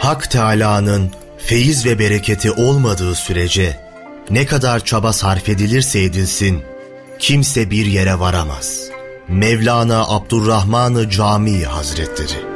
Hak Teâlâ'nın feyiz ve bereketi olmadığı sürece ne kadar çaba sarf edilirse edilsin, kimse bir yere varamaz. Mevlana Abdurrahman-ı Cami Hazretleri.